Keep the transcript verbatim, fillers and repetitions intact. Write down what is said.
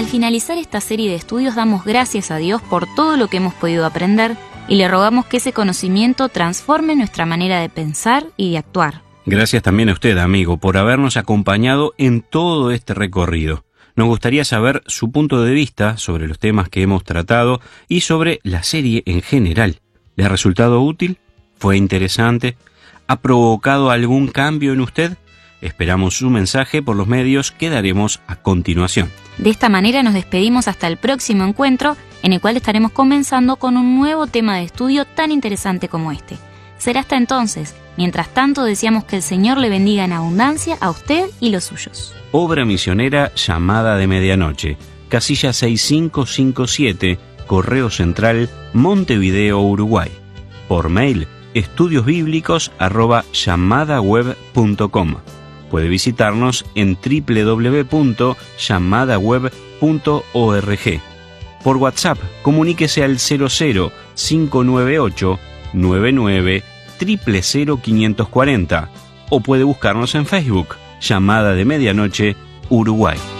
finalizar esta serie de estudios damos gracias a Dios por todo lo que hemos podido aprender y le rogamos que ese conocimiento transforme nuestra manera de pensar y de actuar. Gracias también a usted, amigo, por habernos acompañado en todo este recorrido. Nos gustaría saber su punto de vista sobre los temas que hemos tratado y sobre la serie en general. ¿Le ha resultado útil? ¿Fue interesante? ¿Ha provocado algún cambio en usted? Esperamos su mensaje por los medios que daremos a continuación. De esta manera nos despedimos hasta el próximo encuentro, en el cual estaremos comenzando con un nuevo tema de estudio tan interesante como este. Será hasta entonces. Mientras tanto, deseamos que el Señor le bendiga en abundancia a usted y los suyos. Obra misionera Llamada de Medianoche, casilla seis cinco cinco siete, Correo Central, Montevideo, Uruguay. Por mail, estudiosbíblicos arroba llamadaweb punto com. Puede visitarnos en doble u doble u doble u punto llamadaweb punto org. Por WhatsApp, comuníquese al cero cero cinco nueve ocho nueve nueve cero cero cero quinientos cuarenta o puede buscarnos en Facebook, Llamada de Medianoche, Uruguay.